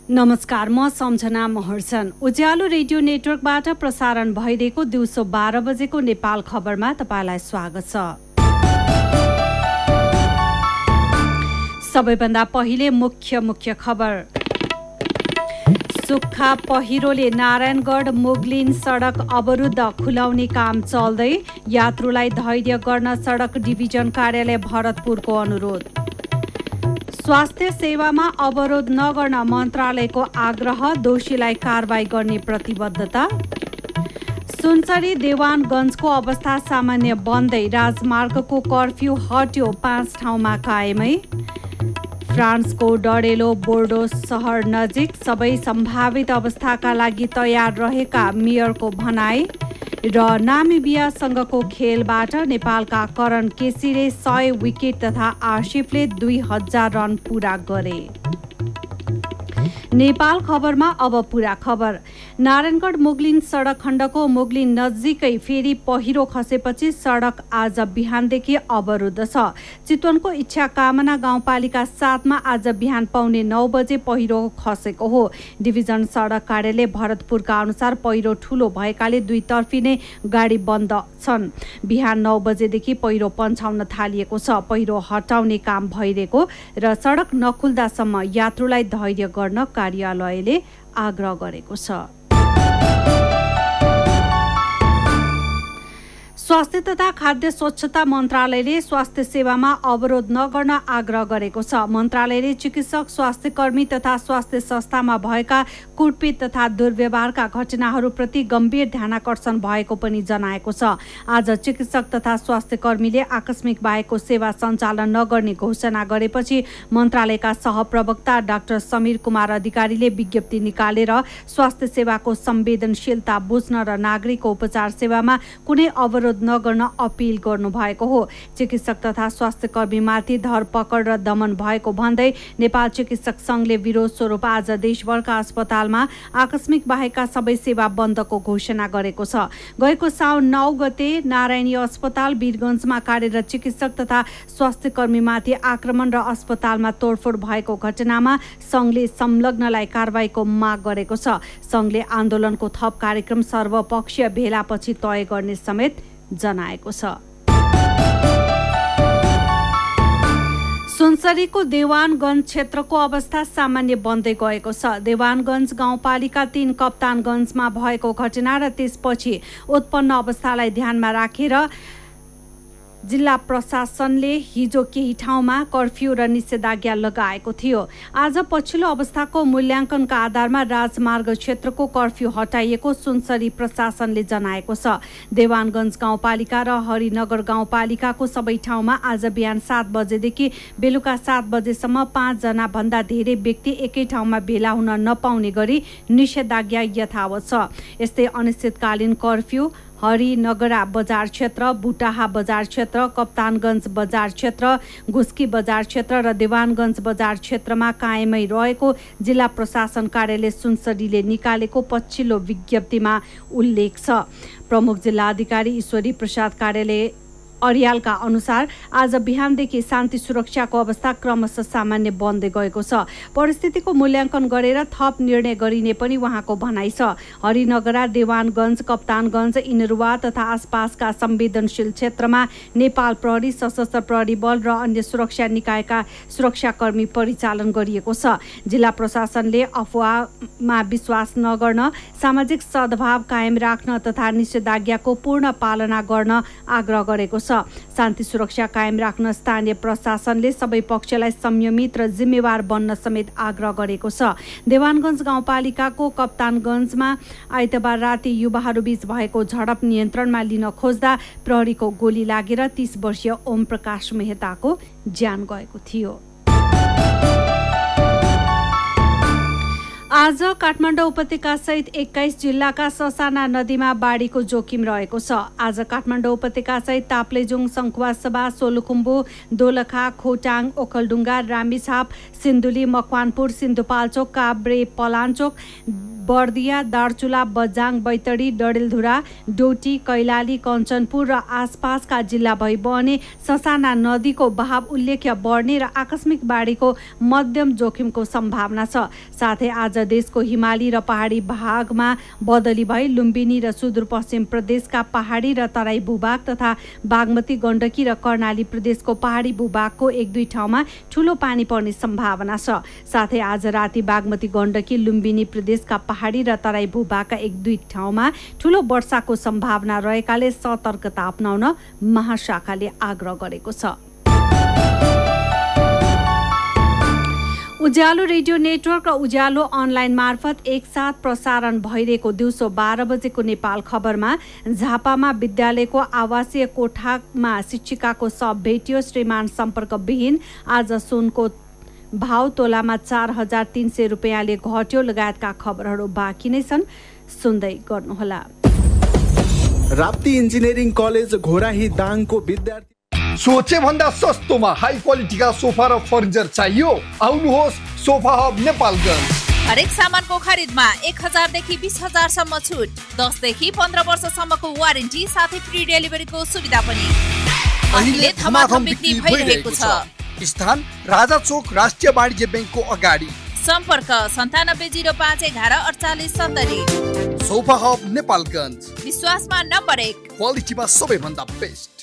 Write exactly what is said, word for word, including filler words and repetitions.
नमस्कार, म सम्झना महर्जन। उज्यालो रेडियो नेटवर्कबाट प्रसारण भइरहेको दिउँसो बाह्र बजेको नेपाल खबरमा तपाईँलाई स्वागत छ। सबैभन्दा पहिले मुख्य मुख्य खबर। सुक्खा पहिरोले नारायणगढ मुगलिन सडक अवरुद्ध, खुलाउने काम चल्दै, यात्रुलाई धैर्य गर्न सडक डिभिजन कार्यालय भरतपुरको अनुरोध। स्वास्थ्य सेवामा अवरोध नगर्न मन्त्रालयको आग्रह, दोषीलाई कारबाही गर्ने प्रतिबद्धता। सुनसरी देवानगञ्जको अवस्था सामान्य बन्दै, राजमार्गको कर्फ्यू हट्यो, पाँच ठाउँमा कायमै। फ्रान्सको डडेलो बोर्डो सहर नजिक सबै सम्भावित अवस्थाका लागि तयार रहेका मेयरको भनाई। र नामिबियासँगको खेलबाट नेपालका करण केसीले सय विकेट तथा आसिफले दुई हजार रन पूरा गरे। नेपाल खबरमा अब पूरा खबर। नारायणगढ मुगलिन सडक खण्डको मुगलिन नजिकै फेरि पहिरो खसेपछि सडक आज बिहानदेखि अवरुद्ध छ। चितवनको इच्छा कामना गाउँपालिका सातमा आज बिहान पाउने नौ बजे पहिरो खसेको हो। डिभिजन सडक कार्यालय भरतपुरका अनुसार पहिरो ठूलो भएकाले दुईतर्फी नै गाडी बन्द छन्। बिहान नौ बजेदेखि पहिरो पन्छाउन थालिएको छ। पहिरो हटाउने काम भइरहेको र सडक नखुल्दासम्म यात्रुलाई धैर्य गर्न कार्यालयले आग्रह गरेको छ। स्वास्थ्य तथा खाद्य स्वच्छता मन्त्रालयले स्वास्थ्य सेवामा अवरोध नगर्न आग्रह गरेको छ। मन्त्रालयले चिकित्सक, स्वास्थ्य कर्मी तथा स्वास्थ्य संस्थामा भएका कुटपिट तथा दुर्व्यवहारका घटनाहरूप्रति गम्भीर ध्यानाकर्षण भएको पनि जनाएको छ। आज चिकित्सक तथा स्वास्थ्य कर्मीले आकस्मिक बाहेकको सेवा सञ्चालन नगर्ने घोषणा गरेपछि मन्त्रालयका सहप्रवक्ता डाक्टर समीर कुमार अधिकारीले विज्ञप्ति निकालेर स्वास्थ्य सेवाको संवेदनशीलता बुझ्न र नागरिकको उपचार सेवामा कुनै अवरोध नगर्न अपील गर्नु भएको हो। चिकित्सक तथा स्वास्थ्य कर्मीमाथि धरपकड र दमन भएको भन्दै नेपाल चिकित्सक संघले विरोध स्वरूप आज देशभरका अस्पतालमा आकस्मिक बाहेकका सबै सेवा बन्दको घोषणा गरेको छ। गएको साउन नौ गते नारायणी अस्पताल वीरगञ्जमा कार्यरत चिकित्सक तथा स्वास्थ्य कर्मीमाथि आक्रमण र अस्पतालमा तोडफोड भएको घटनामा संघले संलग्नलाई कारबाहीको माग गरेको छ। संघले आन्दोलनको थप कार्यक्रम सर्वपक्षीय भेलापछि तय गर्ने समेत जनाएको छ। सुनसरीको देवानगञ्ज क्षेत्रको अवस्था सामान्य बन्दै गएको छ। देवानगञ्ज गाउँपालिका तीन कप्तानगञ्जमा भएको घटना र त्यसपछि उत्पन्न अवस्थालाई ध्यानमा राखेर जिल्ला प्रशासनले हिजो केही ठाउँमा कर्फ्यू र निषेधाज्ञा लगाएको थियो। आज पछिल्लो अवस्थाको मूल्याङ्कनका आधारमा राजमार्ग क्षेत्रको कर्फ्यू हटाइएको सुनसरी प्रशासनले जनाएको छ। देवानगञ्ज गाउँपालिका र हरिनगर गाउँपालिकाको सबै ठाउँमा आज बिहान सात बजेदेखि बेलुका सात बजेसम्म पाँचजना भन्दा धेरै व्यक्ति एकै ठाउँमा भेला हुन नपाउने गरी निषेधाज्ञा यथावत छ। यस्तै अनिश्चितकालीन कर्फ्यू हरिनगरा बजार क्षेत्र, बुटाहा बजार क्षेत्र, कप्तानगञ्ज बजार क्षेत्र, घुस्की बजार क्षेत्र र देवानगञ्ज बजार क्षेत्रमा कायमै रहेको जिल्ला प्रशासन कार्यालय सुनसरीले निकालेको पछिल्लो विज्ञप्तिमा उल्लेख छ। प्रमुख जिल्ला अधिकारी ईश्वरी प्रसाद कार्यालय अर्यालका अनुसार आज बिहानदेखि शान्ति सुरक्षाको अवस्था क्रमशः सामान्य बन्दै गएको छ। परिस्थितिको मूल्याङ्कन गरेर थप निर्णय गरिने पनि उहाँको भनाइ छ। हरिनगरा, देवानगञ्ज, कप्तानगञ्ज, इनरुवा तथा आसपासका संवेदनशील क्षेत्रमा नेपाल प्रहरी, सशस्त्र प्रहरी बल र अन्य सुरक्षा निकायका सुरक्षाकर्मी परिचालन गरिएको छ। जिल्ला प्रशासनले अफवाहमा विश्वास नगर्न, सामाजिक सद्भाव कायम राख्न तथा निषेधाज्ञाको पूर्ण पालना गर्न आग्रह गरेको छ। शान्ति सुरक्षा कायम राख्न स्थानीय प्रशासनले सबै पक्षलाई संयमित र जिम्मेवार बन्न समेत आग्रह गरेको छ। देवानगञ्ज गाउँपालिकाको कप्तानगञ्जमा आइतबार राति युवाहरूबीच भएको झडप नियन्त्रणमा लिन खोज्दा प्रहरीको गोली लागेर तीस वर्षीय ओम प्रकाश मेहताको ज्यान गएको थियो। आज काठमाडौँ उपत्यका सहित एक्काइस जिल्लाका ससाना नदीमा बाढीको जोखिम रहेको छ। आज काठमाडौँ उपत्यका सहित ताप्लेजुङ, सङ्खुवासभा, सोलुखुम्बु, दोलखा, खोटाङ, ओखलढुङ्गा, रामेछाप, सिन्धुली, मकवानपुर, सिन्धुपाल्चोक, काभ्रे, पलाञ्चोक, बर्दिया, दार्चुला, बजाङ, बैतडी, डडेलधुरा, डोटी, कैलाली, कञ्चनपुर र आसपासका जिल्ला भई बहने ससाना नदीको बहाव उल्लेख्य बढ्ने र आकस्मिक बाढीको मध्यम जोखिमको सम्भावना छ। साथै आज देशको हिमाली र पहाडी भागमा बदली भई लुम्बिनी र सुदूरपश्चिम प्रदेशका पहाडी र तराई भूभाग तथा बागमती, गण्डकी र कर्णाली प्रदेशको पहाडी भूभागको एक दुई ठाउँमा ठूलो पानी पर्ने सम्भावना छ। साथै आज राति बागमती, गण्डकी, लुम्बिनी प्रदेशका पहाडी र तराई भूभागका एक दुई ठाउँमा ठूलो वर्षाको सम्भावना रहेकाले सतर्कता अपनाउन महाशाखाले आग्रह गरेको छ। उज्यालो रेडियो नेटवर्क र उज्यालो अनलाइन मार्फत एकसाथ प्रसारण भइरहेको दिउँसो बाह्र बजेको नेपाल खबरमा झापामा विद्यालयको आवासीय कोठामा शिक्षिकाको शव भेटियो। श्रीमान सम्पर्कविहीन। आज सुनको भाव तोलामा चार हजार तीन सय रुपियाँले घट्यो। लगायतका खबरहरू बाँकी नै छन्, सुन्दै गर्नुहोला। राप्ती इन्जिनियरिङ कलेज घोराही दाङको विद्यार्थी सोचे भन्दा सस्तोमा हाई क्वालिटीका सोफा र फर्निचर चाहियो? आउनुहोस् सोफा हब नेपालगञ्ज। हरेक सामानको खरिदमा एक हजार देखि बीस हजार सम्म छुट, दस देखि पन्ध्र वर्षसम्मको वारेन्टी साथै फ्री डेलिभरीको सुविधा पनि। अहिले धमाधम बिक्री भइरहेको छ। स्थान राजा चोक राष्ट्रिय वाणिज्य ब्याङ्कको अगाडि। सम्पर्क सन्तानब्बे जिरो पाँच एघार अडचालिस सत्तरी। सोफा हब नेपालगञ्ज, विश्वासमा नम्बर एक, क्वालिटीमा सबैभन्दा बेस्ट।